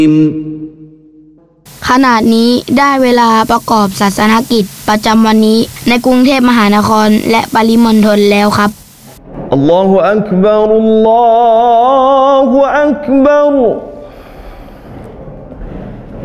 ขณะนี้ได้เวลาประกอบศาสนกิจประจำวันนี้ในกรุงเทพมหานครและปริมณฑลแล้วครับอัลลอฮฺอักบัรอัลลอฮฺอักบัร